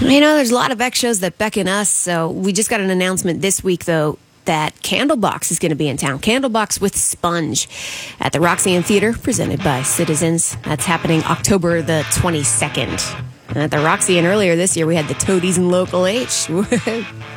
There's a lot of Beck shows that beckon us. So we just got an announcement this week, though, that Candlebox is going to be in town. Candlebox with Sponge at the Roxy Theater, presented by Citizens. That's happening October the 22nd. And at the Roxy earlier this year, we had the Toadies and Local H.